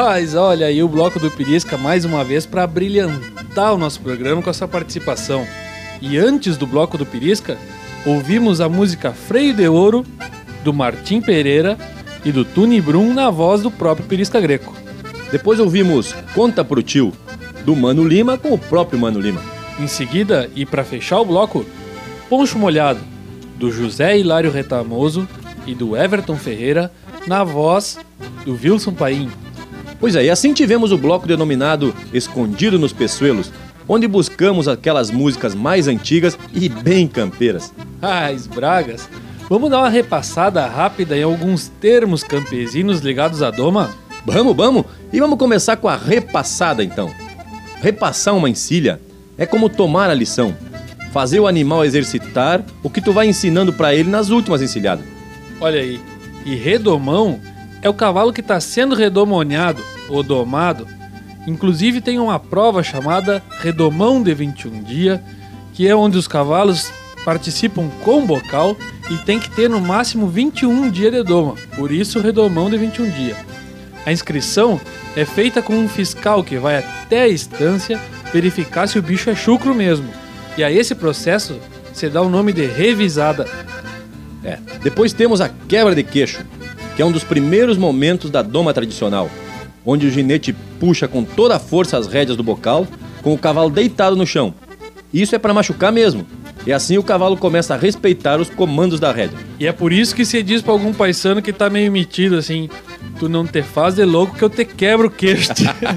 Mas olha aí o Bloco do Pirisca mais uma vez para brilhantar o nosso programa com a sua participação. E antes do Bloco do Pirisca, ouvimos a música Freio de Ouro, do Martim Pereira e do Tuni Brum na voz do próprio Pirisca Greco. Depois ouvimos Conta Pro Tio, do Mano Lima com o próprio Mano Lima. Em seguida, e para fechar o bloco, Poncho Molhado, do José Hilário Retamoso e do Everton Ferreira, na voz do Wilson Paim. Pois é, e assim tivemos o bloco denominado Escondido nos Peçoelos, onde buscamos aquelas músicas mais antigas e bem campeiras. Bragas, vamos dar uma repassada rápida em alguns termos campesinos ligados à doma? Vamos! E vamos começar com a repassada então. Repassar uma encilha é como tomar a lição, fazer o animal exercitar o que tu vai ensinando pra ele nas últimas encilhadas. Olha aí, e redomão é o cavalo que está sendo redomoniado ou domado. Inclusive tem uma prova chamada Redomão de 21 Dia, que é onde os cavalos participam com bocal e tem que ter no máximo 21 dias de doma, por isso Redomão de 21 Dia. A inscrição é feita com um fiscal que vai até a estância verificar se o bicho é chucro mesmo. E a esse processo se dá o nome de revisada. Depois temos a quebra de queixo, que é um dos primeiros momentos da doma tradicional, onde o ginete puxa com toda a força as rédeas do bocal, com o cavalo deitado no chão. Isso é para machucar mesmo, e assim o cavalo começa a respeitar os comandos da rédea. E é por isso que se diz para algum paisano que tá meio metido assim: tu não te faz de louco que eu te quebro o queixo.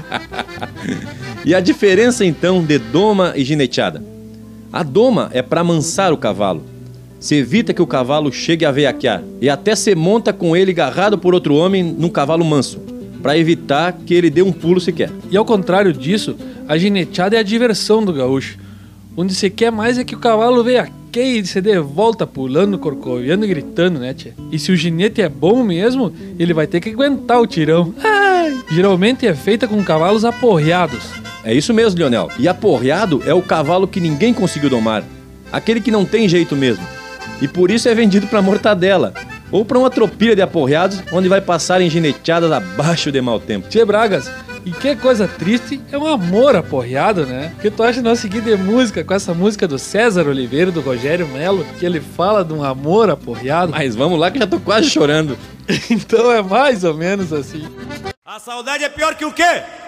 E a diferença então de doma e gineteada? A doma é para amansar o cavalo. Se evita que o cavalo chegue a veiaquear e até se monta com ele agarrado por outro homem num cavalo manso, para evitar que ele dê um pulo sequer. E ao contrário disso, a gineteada é a diversão do gaúcho, onde se quer mais é que o cavalo veiaqueie e se dê volta pulando, corcoviando e gritando, né, tia? E se o ginete é bom mesmo, ele vai ter que aguentar o tirão. Geralmente é feita com cavalos aporreados. É isso mesmo, Leonel. E aporreado é o cavalo que ninguém conseguiu domar, aquele que não tem jeito mesmo. E por isso é vendido para mortadela, ou para uma tropilha de aporreados, onde vai passar em gineteadas abaixo de mau tempo. Tchê Bragas, e que coisa triste é um amor aporreado, né? O que tu acha de nós seguir de música com essa música do César Oliveira e do Rogério Melo, que ele fala de um amor aporreado? Mas vamos lá que já tô quase chorando. Então é mais ou menos assim. A saudade é pior que o quê?